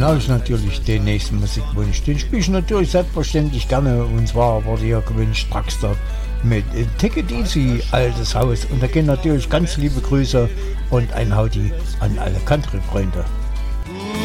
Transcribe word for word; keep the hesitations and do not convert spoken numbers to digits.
knall ich natürlich den nächsten Musikwunsch. Den spiele ich natürlich selbstverständlich gerne. Und zwar wurde hier gewünscht Draxler mit Take It Easy, altes Haus. Und da gehen natürlich ganz liebe Grüße und ein Howdy an alle Country-Freunde.